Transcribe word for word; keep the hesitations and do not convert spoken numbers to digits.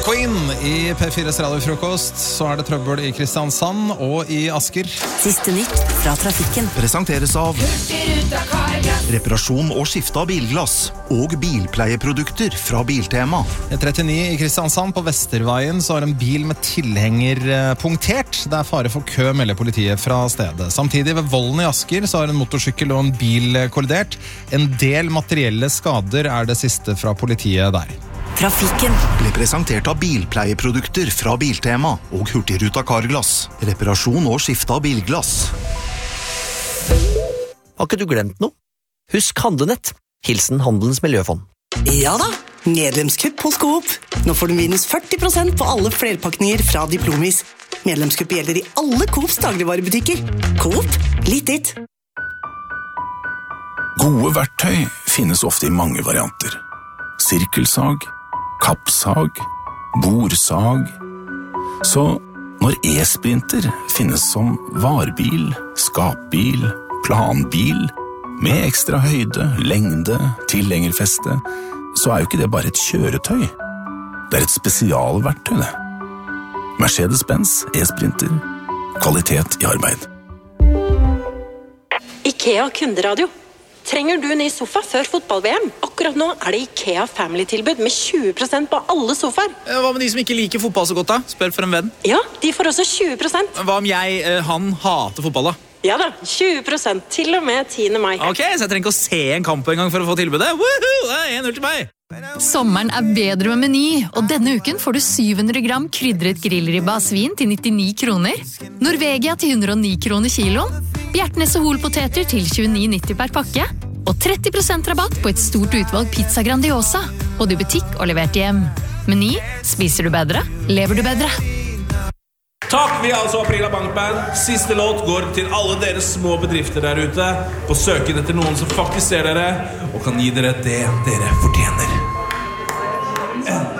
Queen i P fires radiofrokost. Så er det trøbbel i Kristiansand og i Asker. Siste nytt fra trafikken. Presenteres av reparasjon og skifte av bilglass og bilpleieprodukter fra Biltema. trettini i Kristiansand på Vesterveien så har en bil med tilhenger punktert. Det er fare for kø, melder politiet fra stedet. Samtidig ved Vollen i Asker så har en motorsykkel og en bil kollidert. En del materielle skader er det siste fra politiet der. Trafikken ble presentert av bilpleieprodukter fra Biltema og Hurtigruta Carglass. Reparasjon og skifte av bilglass. Har ikke du glemt noe? Husk Handlenett. Hilsen Handelens Miljøfond. Ja da, medlemskupp hos Coop. Nå får du minus førti prosent på alle flerpakninger fra Diplomis. Medlemskupp gjelder i alle Coops dagligvarebutikker. Coop, litt ditt. Gode verktøy finnes ofte i mange varianter. Sirkelsag, kappsag, bordsag. Så når e-sprinter finnes som varebil, skapbil, planbil, med ekstra høyde, lengde, tilhengerfeste, så er jo ikke det bare et kjøretøy. Det er et spesialverktøy, det. Mercedes-Benz e-sprinter. Kvalitet i arbeid. IKEA kunderadio. Trenger du ny sofa før fotball-V M? Akkurat nå er det IKEA Family-tilbud med tjue prosent på alle sofaer. Hva med de som ikke liker fotball så godt da? Spør for en venn. Ja, de får også tjue prosent. Hva om jeg, han, hater fotball da? Ja da, tjue prosent til og med tiende mai. Ok, så jeg trenger ikke å se en kamp en gang for å få tilbudet. Woohoo! Det er en null til meg! Sommeren er bedre med Meny, og denne uken får du syv hundre gram krydret grillribba av svin til nittini kroner, Norvegia til hundre og ni kroner kiloen, Bjertnæs og Holpoteter til tjueni nitti per pakke, og tretti prosent rabatt på et stort utvalg pizza Grandiosa, både i butikk og levert hjem. Meny, spiser du bedre, lever du bedre. Takk, vi er altså Aprila Bankband. Siste låt går til alle dere små bedrifter der ute på søken etter noen som faktisk ser dere og kan gi dere det dere fortjener.